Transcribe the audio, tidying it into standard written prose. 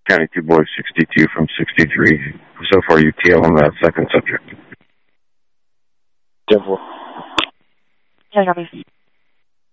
County 2 Boys 62 from 63. So far, UTL on that second subject. 10-4. Yeah, copy.